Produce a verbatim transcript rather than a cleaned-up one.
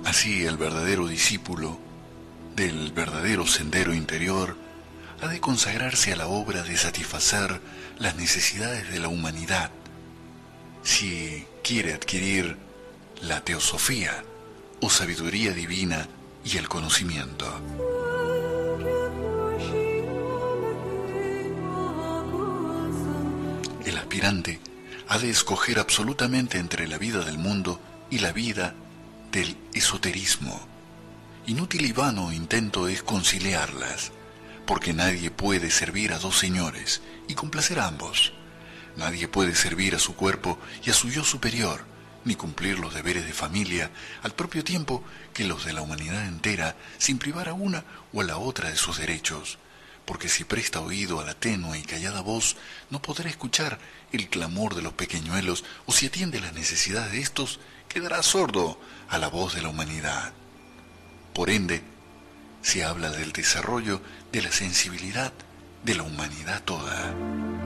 Así el verdadero discípulo del verdadero sendero interior ha de consagrarse a la obra de satisfacer las necesidades de la humanidad si quiere adquirir la teosofía o sabiduría divina y el conocimiento. El aspirante ha de escoger absolutamente entre la vida del mundo y la vida del esoterismo. Inútil y vano intento es conciliarlas, porque nadie puede servir a dos señores y complacer a ambos. Nadie puede servir a su cuerpo y a su yo superior, ni cumplir los deberes de familia al propio tiempo que los de la humanidad entera, sin privar a una o a la otra de sus derechos, porque si presta oído a la tenue y callada voz, no podrá escuchar el clamor de los pequeñuelos, o si atiende las necesidades de éstos, quedará sordo a la voz de la humanidad. Por ende, se habla del desarrollo de la sensibilidad de la humanidad toda.